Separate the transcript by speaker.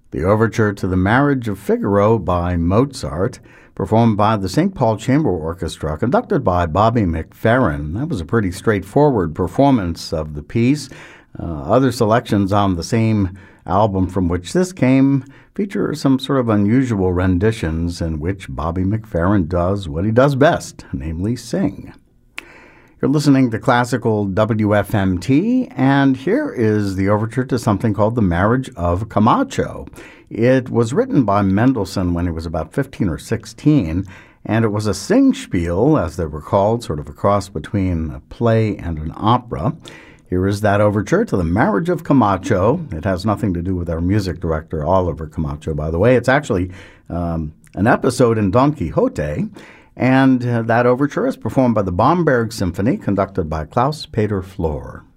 Speaker 1: The overture to the Marriage of Figaro by Mozart, performed by the St. Paul Chamber Orchestra, conducted by Bobby McFerrin. That was a pretty straightforward performance of the piece. Other selections on the same album from which this came feature some sort of unusual renditions in which Bobby McFerrin does what he does best, namely sing. You're listening to Classical WFMT, and here is the overture to something called The Marriage of Camacho. It was written by Mendelssohn when he was about 15 or 16, and it was a singspiel, as they were called, sort of a cross between a play and an opera. Here is that overture to The Marriage of Camacho. It has nothing to do with our music director, Oliver Camacho, by the way. It's actually an episode in Don Quixote. And that overture is performed by the Bamberg Symphony, conducted by Klaus-Peter Flor.